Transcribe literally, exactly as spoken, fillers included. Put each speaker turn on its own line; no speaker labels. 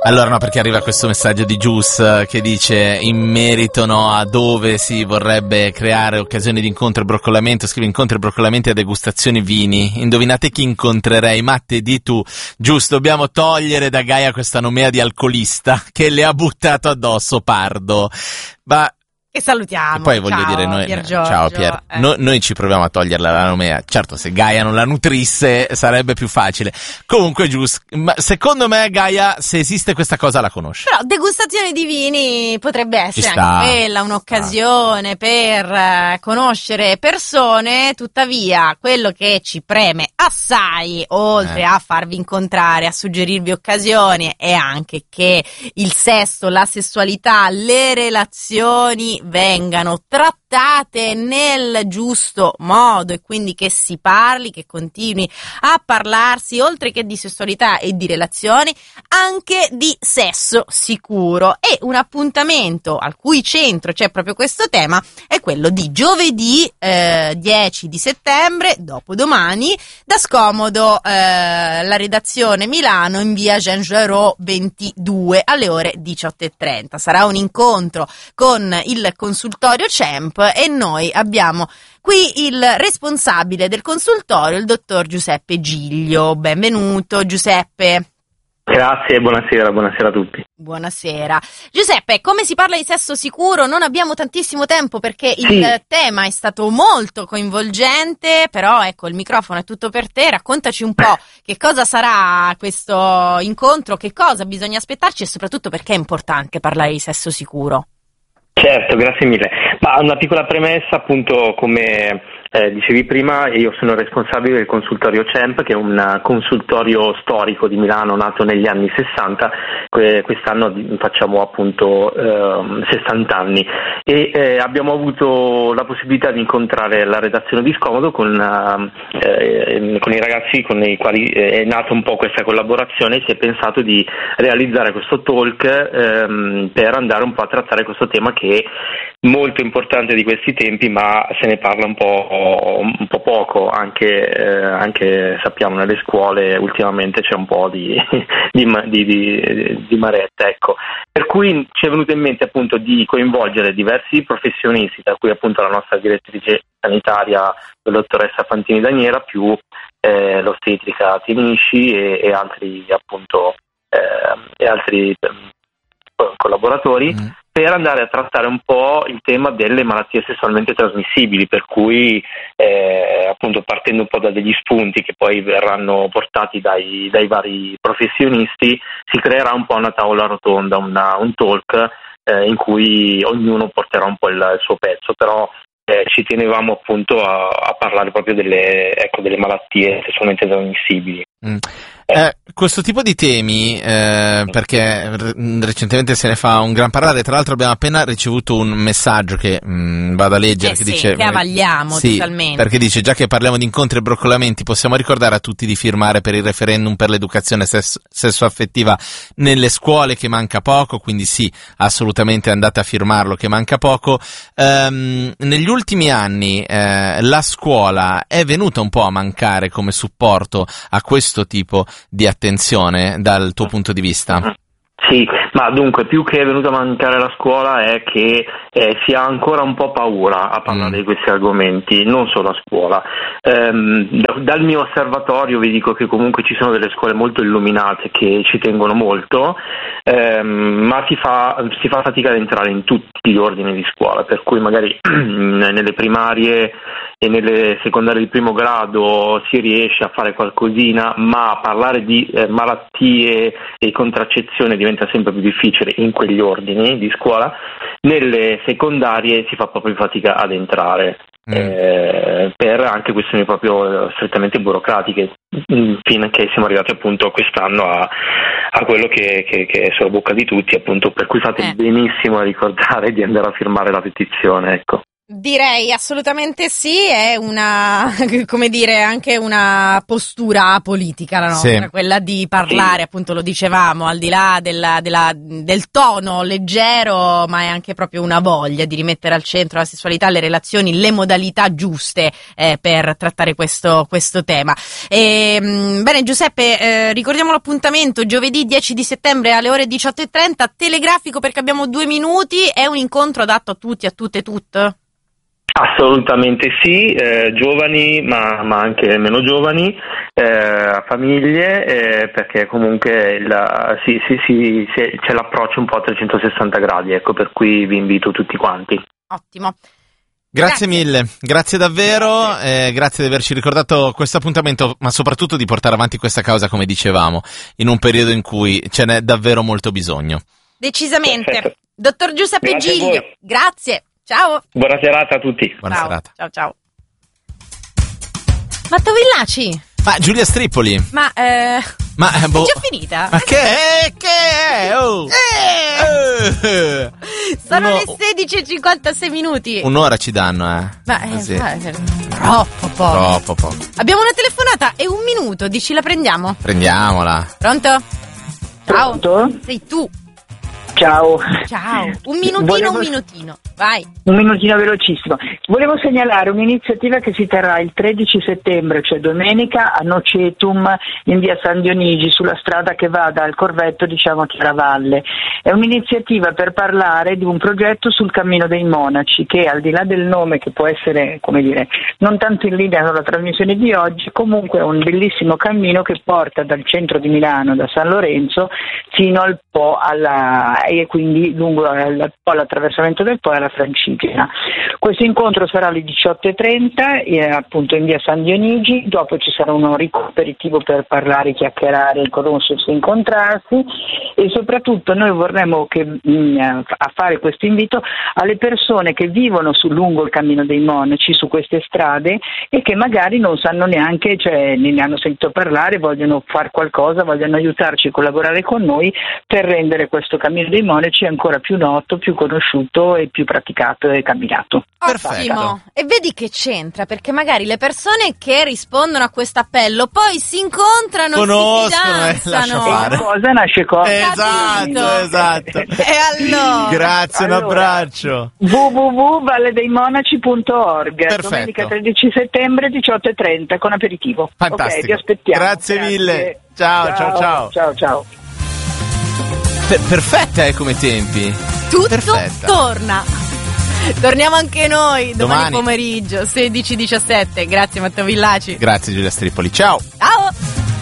Allora no, perché arriva questo messaggio di Gius che dice in merito no, a dove si vorrebbe creare occasioni di incontro e broccolamento, scrive incontri e broccolamenti a degustazioni vini. Indovinate chi incontrerei? Matte, di tu. Gius, dobbiamo togliere da Gaia questa nomea di alcolista che le ha buttato addosso Pardo. Ma
e salutiamo.
Poi voglio
ciao,
dire, noi,
Pier
ciao Pier,
eh.
no, noi ci proviamo a toglierla la nomea. Certo, se Gaia non la nutrisse sarebbe più facile. Comunque, giusto, ma secondo me Gaia, se esiste questa cosa, la conosce.
Però degustazione di vini potrebbe essere
sta.
anche quella un'occasione ah. per uh, conoscere persone. Tuttavia, quello che ci preme assai, oltre eh. a farvi incontrare, a suggerirvi occasioni, è anche che il sesso, la sessualità, le relazioni vengano trattate nel giusto modo e quindi che si parli, che continui a parlarsi, oltre che di sessualità e di relazioni, anche di sesso sicuro. E un appuntamento al cui centro c'è proprio questo tema è quello di giovedì eh, dieci di settembre, dopodomani, da Scomodo, eh, la redazione Milano, in via Jean Jaurès ventidue alle ore diciotto e trenta. Sarà un incontro con il consultorio C E M P e noi abbiamo qui il responsabile del consultorio, il dottor Giuseppe Giglio. Benvenuto Giuseppe.
Grazie, buonasera, buonasera a tutti.
Buonasera. Giuseppe, come si parla di sesso sicuro? Non abbiamo tantissimo tempo perché il sì. tema è stato molto coinvolgente, però ecco, il microfono è tutto per te. Raccontaci un po' che cosa sarà questo incontro, che cosa bisogna aspettarci e soprattutto perché è importante parlare di sesso sicuro.
Certo, grazie mille. Ma una piccola premessa, appunto, come eh, dicevi prima, io sono responsabile del consultorio C E M P, che è un consultorio storico di Milano nato negli anni sessanta, que- quest'anno facciamo appunto eh, sessanta anni e eh, abbiamo avuto la possibilità di incontrare la redazione di Scomodo con, eh, con i ragazzi con i quali è nata un po' questa collaborazione. Si è pensato di realizzare questo talk ehm, per andare un po' a trattare questo tema che è molto importante di questi tempi, ma se ne parla un po', un po' poco, anche, eh, anche sappiamo nelle scuole ultimamente c'è un po' di, di, di, di, di maretta, ecco. Per cui ci è venuto in mente appunto di coinvolgere diversi professionisti, tra cui appunto la nostra direttrice sanitaria, la dottoressa Fantini Daniera, più eh, l'ostetrica Tinisci e, e altri appunto eh, e altri eh, collaboratori. Mm. Per andare a trattare un po' il tema delle malattie sessualmente trasmissibili, per cui eh, appunto partendo un po' da degli spunti che poi verranno portati dai, dai vari professionisti, si creerà un po' una tavola rotonda, una, un talk eh, in cui ognuno porterà un po' il, il suo pezzo, però eh, ci tenevamo appunto a, a parlare proprio delle, ecco, delle malattie sessualmente trasmissibili.
Mm. Eh, questo tipo di temi, eh, perché r- recentemente se ne fa un gran parlare, tra l'altro abbiamo appena ricevuto un messaggio che mh, vado a leggere,
eh
che
sì,
dice
che avvagliamo
sì,
totalmente,
perché dice: già che parliamo di incontri e broccolamenti, possiamo ricordare a tutti di firmare per il referendum per l'educazione sesso- sessuaffettiva nelle scuole, che manca poco, quindi sì, assolutamente andate a firmarlo, che manca poco. Ehm, negli ultimi anni eh, la scuola è venuta un po' a mancare come supporto a questo tipo di attenzione dal tuo punto di vista?
Sì, ma dunque più che è venuta a mancare la scuola è che eh, si ha ancora un po' paura a parlare mm. di questi argomenti, non solo a scuola. Ehm, da, dal mio osservatorio vi dico che comunque ci sono delle scuole molto illuminate che ci tengono molto, ehm, ma si fa, si fa fatica ad entrare in tutti gli ordini di scuola, per cui magari nelle primarie e nelle secondarie di primo grado si riesce a fare qualcosina, ma parlare di eh, malattie e contraccezione diventa sempre più difficile in quegli ordini di scuola. Nelle secondarie si fa proprio fatica ad entrare, mm. eh, per anche questioni proprio strettamente burocratiche, fino a che siamo arrivati appunto quest'anno a, a quello che, che, che è sulla bocca di tutti, appunto, per cui fate eh. benissimo a ricordare di andare a firmare la petizione, ecco.
Direi assolutamente sì, è una, come dire, anche una postura politica la nostra, sì. Quella di parlare, appunto lo dicevamo, al di là della, della, del tono leggero, ma è anche proprio una voglia di rimettere al centro la sessualità, le relazioni, le modalità giuste eh, per trattare questo, questo tema. E, bene Giuseppe, eh, ricordiamo l'appuntamento giovedì dieci di settembre alle ore diciotto e trenta, telegrafico perché abbiamo due minuti, è un incontro adatto a tutti, a tutte e tutte?
Assolutamente sì, eh, giovani ma, ma anche meno giovani, eh, a famiglie, eh, perché comunque il, sì, sì, sì, sì, c'è l'approccio un po' a trecentosessanta gradi, ecco, per cui vi invito tutti quanti.
Ottimo.
Grazie, grazie mille, grazie davvero,
grazie.
Eh, grazie di averci ricordato questo appuntamento, ma soprattutto di portare avanti questa causa, come dicevamo, in un periodo in cui ce n'è davvero molto bisogno.
Decisamente.
Perfetto.
Dottor Giuseppe
Grazie
Giglio, grazie. Ciao.
Buona serata a tutti.
Buona
ciao.
serata.
Ciao ciao. Matteo Villaci.
Ma Giulia Stripoli.
Ma eh
Ma eh, boh.
è già finita?
Ma che è? Che è? Oh.
Eh.
Eh.
Sono
Uno...
le sedici e cinquantasei minuti.
Un'ora ci danno, eh.
Ma eh,
Così.
ma, eh, troppo poco.
Troppo poco.
Abbiamo una telefonata e un minuto, dici la prendiamo?
Prendiamola.
Pronto? Ciao.
Pronto?
Sei tu.
Ciao.
Ciao. Un minutino,
Volevo...
un minutino. Vai.
Un minutino velocissimo. Volevo segnalare un'iniziativa che si terrà il tredici settembre, cioè domenica, a Nocetum in via San Dionigi, sulla strada che va dal Corvetto, diciamo, a Chiaravalle. È un'iniziativa per parlare di un progetto sul Cammino dei Monaci, che al di là del nome, che può essere, come dire, non tanto in linea con la trasmissione di oggi, comunque è un bellissimo cammino che porta dal centro di Milano, da San Lorenzo, fino al Po, alla, e quindi lungo al Po, all'attraversamento del Po e alla Francigena. Questo incontro sarà alle diciotto e trenta, eh, appunto in via San Dionigi, dopo ci sarà un aperitivo per parlare, chiacchierare, conoscersi, incontrarsi, e soprattutto noi vorremmo che, mh, a fare questo invito alle persone che vivono su, lungo il Cammino dei Monaci, su queste strade, e che magari non sanno neanche, cioè ne hanno sentito parlare, vogliono fare qualcosa, vogliono aiutarci a collaborare con noi per rendere questo Cammino dei Monaci ancora più noto, più conosciuto e più praticato e camminato.
Ottimo. E vedi che c'entra, perché magari le persone che rispondono a questo appello poi si incontrano,
conoscono,
si
eh,
fidanzano.
lascia fare.
E cosa nasce cosa.
Esatto, esatto.
E allora?
Grazie,
allora,
un abbraccio.
w w w punto valle dei monaci punto org.
Perfetto.
Domenica tredici settembre diciotto e trenta con aperitivo.
Fantastico.
Ok, vi aspettiamo.
Grazie,
Grazie
mille. Ciao, ciao, ciao.
Ciao, ciao.
Per- perfetta eh, come tempi.
Tutto
Perfetta.
torna. Torniamo anche noi domani,
Domani.
pomeriggio sedici diciassette. Grazie Matteo Villaci.
Grazie Giulia Stripoli. Ciao.
Ciao.